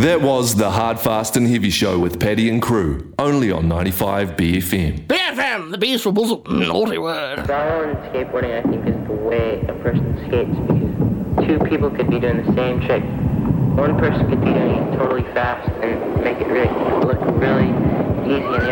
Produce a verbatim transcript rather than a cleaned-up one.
That was the Hard, Fast and Heavy Show with Paddy and crew, only on ninety-five B F M. B F M, the B is for buzzle, naughty word. Style in skateboarding, I think, is the way a person skates, because two people could be doing the same trick. One person could be doing it totally fast and make it really look really easy, and the